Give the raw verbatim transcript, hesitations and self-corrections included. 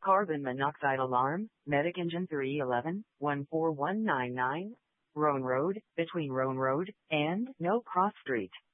Carbon monoxide alarm, Medic Engine three eleven, one four one nine nine, Roan Road, between Roan Road and No Cross Street.